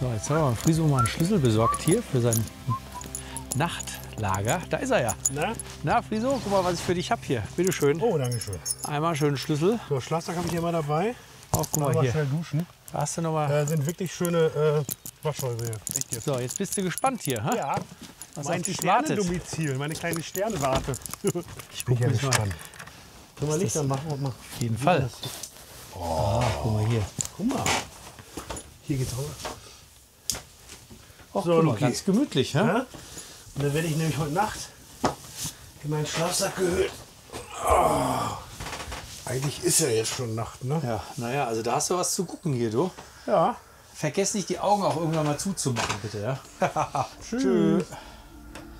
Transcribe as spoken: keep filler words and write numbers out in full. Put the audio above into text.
So, jetzt haben wir Friso mal einen Schlüssel besorgt hier für sein Nachtlager. Da ist er ja. Na? Na, Friso, guck mal, was ich für dich habe hier. Bitte schön. Oh, danke schön. Einmal schönen Schlüssel. So, Schlafsack habe ich immer dabei. Auch, guck mal Mal hier. schnell duschen. Da hast du noch mal. Äh, sind wirklich schöne äh, Waschhäuser hier. Echt jetzt. So, jetzt bist du gespannt hier. Ha? Ja, Was mein auf dich wartet. Sternendomizil, meine kleine Sternwarte. Ich Bin guck ja mich mal. gespannt. Können wir Ist Licht das- anmachen? Ob man Auf jeden Fall. Oh, guck mal hier. Guck mal. Hier geht's auch. Och, So, guck mal, Luki. ganz gemütlich. Ha? Ja? Und dann werde ich nämlich heute Nacht in meinen Schlafsack gehüllt. Oh. Eigentlich ist ja jetzt schon Nacht, ne? Ja, naja, also da hast du was zu gucken hier, du. Ja. Vergesst nicht, die Augen auch irgendwann mal zuzumachen, bitte. Ja? Tschüss.